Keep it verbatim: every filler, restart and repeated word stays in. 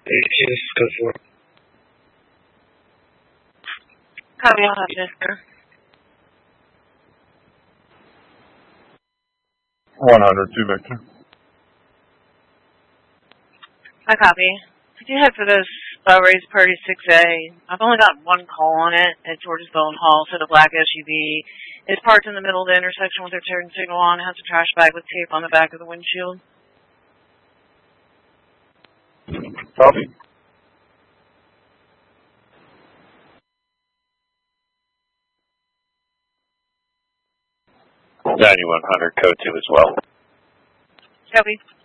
eighteen, this is code four. Copy, I'll have Mister one hundred, two Victor. I copy. Could you head for those uh, raised party six A? I've only got one call on it at George's Bone Hall, so the black S U V is parked in the middle of the intersection with their turn signal on. It has a trash bag with tape on the back of the windshield. Copy. ninety-one hundred, code two as well. Copy.